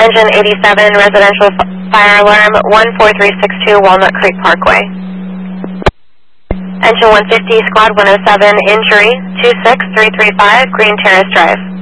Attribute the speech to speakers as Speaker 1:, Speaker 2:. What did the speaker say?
Speaker 1: Engine 87, residential fire alarm 14362 Walnut Creek Parkway. Engine 150, Squad 107, injury 26335 Green Terrace Drive.